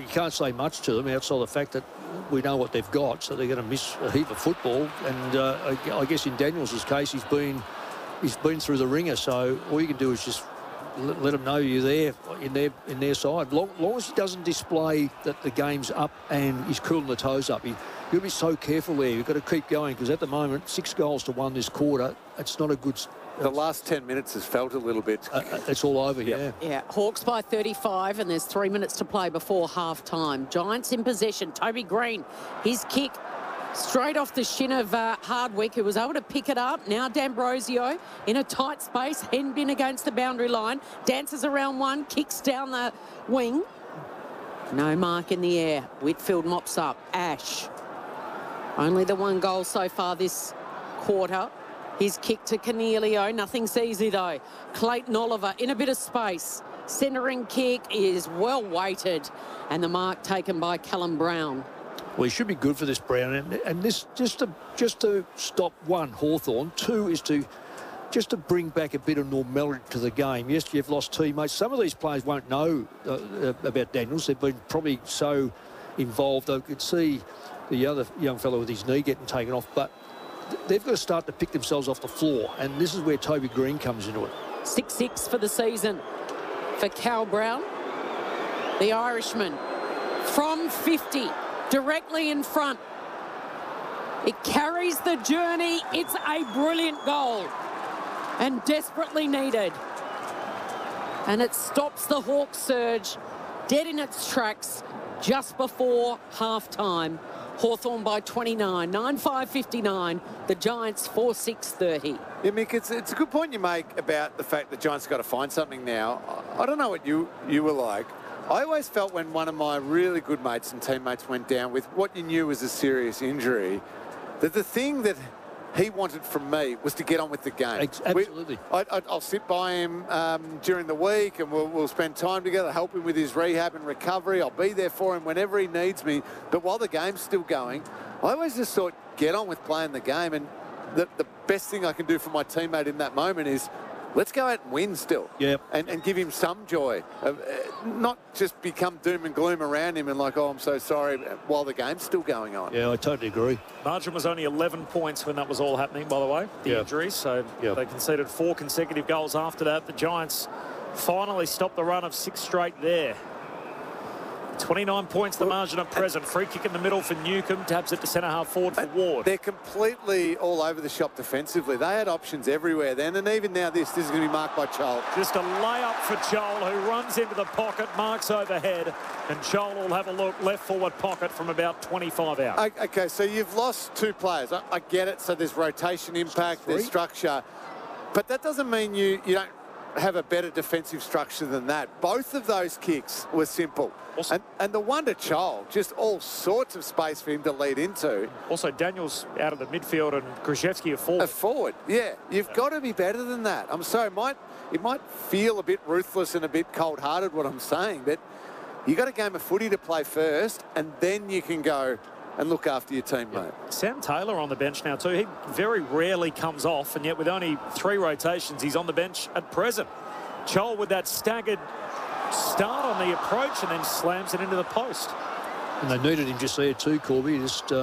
can't say much to them outside the fact that we know what they've got, so they're going to miss a heap of football. And I guess in Daniels' case, he's been through the ringer, so all you can do is just let them know you're there in their side. Long as he doesn't display that the game's up and he's cooling the toes up, you'll be so careful there. You've got to keep going, because at the moment, 6-1 this quarter, it's not a good... The last 10 minutes has felt a little bit... it's all over, yeah. Yeah, Hawks by 35, and there's 3 minutes to play before half-time. Giants in possession. Toby Green, his kick straight off the shin of Hardwick, who was able to pick it up. Now D'Ambrosio in a tight space. Henbin against the boundary line. Dances around one, kicks down the wing. No mark in the air. Whitfield mops up. Ash. Only the one goal so far this quarter. His kick to Cornelio. Nothing's easy, though. Clayton Oliver in a bit of space. Centering kick is well weighted. And the mark taken by Callum Brown. Well, he should be good for this, Brown. And this just to stop, one, Hawthorn. Two is to bring back a bit of normality to the game. Yes, you've lost teammates. Some of these players won't know about Daniels. They've been probably so involved. I could see the other young fellow with his knee getting taken off. But they've got to start to pick themselves off the floor, and this is where Toby Green comes into it. 6-6 for the season for Cal Brown. The Irishman from 50, directly in front. It carries the journey. It's a brilliant goal and desperately needed. And it stops the Hawks surge dead in its tracks just before half-time. Hawthorn by 29, 9-5-59. The Giants 4-6-30. Yeah, Mick, it's a good point you make about the fact the Giants got to find something now. I don't know what you were like. I always felt when one of my really good mates and teammates went down with what you knew was a serious injury, that the thing that he wanted from me was to get on with the game. Absolutely. I'll sit by him during the week, and we'll spend time together, help him with his rehab and recovery. I'll be there for him whenever he needs me. But while the game's still going, I always just thought, get on with playing the game. And the best thing I can do for my teammate in that moment is, let's go out and win still. Yep. And give him some joy. Not just become doom and gloom around him and like, oh, I'm so sorry, while the game's still going on. Yeah, I totally agree. Margin was only 11 points when that was all happening, by the way, the injuries. So they conceded 4 consecutive goals after that. The Giants finally stopped the run of 6 straight there. 29 points the margin at present. Free kick in the middle for Newcomb. Taps it to centre-half forward for Ward. They're completely all over the shop defensively. They had options everywhere then. And even now this is going to be marked by Joel. Just a layup for Joel, who runs into the pocket, marks overhead. And Joel will have a look left forward pocket from about 25 out. Okay, so you've lost 2 players. I get it. So there's rotation impact, there's structure. But that doesn't mean you don't have a better defensive structure than that. Both of those kicks were simple. And the one to Joel, just all sorts of space for him to lead into. Also, Daniels out of the midfield and Krzyzewski a forward. A forward, yeah. You've got to be better than that. I'm sorry, it might feel a bit ruthless and a bit cold-hearted what I'm saying, but you got a game of footy to play first, and then you can go and look after your teammate. Yeah. Sam Taylor on the bench now too. He very rarely comes off, and yet with only 3 rotations, he's on the bench at present. Joel with that staggered start on the approach and then slams it into the post. And they needed him just there too, Corby.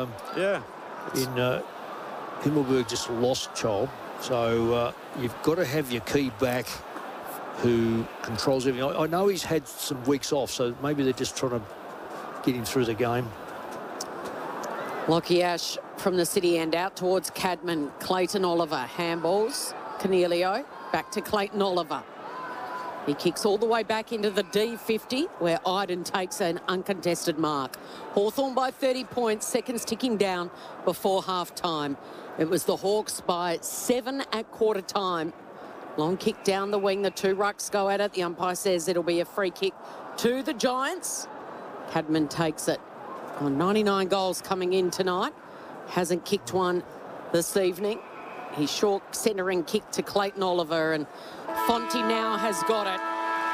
Himmelberg just lost Joel. So you've got to have your key back who controls everything. I know he's had some weeks off, so maybe they're just trying to get him through the game. Lockie Ash from the city end out towards Cadman. Clayton Oliver, handballs. Cornelio, back to Clayton Oliver. He kicks all the way back into the D50, where Iden takes an uncontested mark. Hawthorn by 30 points, seconds ticking down before half-time. It was the Hawks by 7 at quarter time. Long kick down the wing. The 2 rucks go at it. The umpire says it'll be a free kick to the Giants. Cadman takes it. On 99 goals coming in tonight. Hasn't kicked one this evening. He's short centering kick to Clayton Oliver, and Fonte now has got it.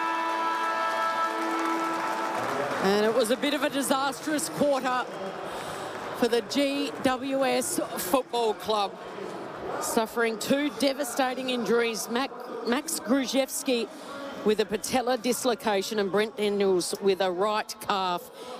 And it was a bit of a disastrous quarter for the GWS Football Club. Suffering 2 devastating injuries. Max Krzyzewski with a patella dislocation and Brent Daniels with a right calf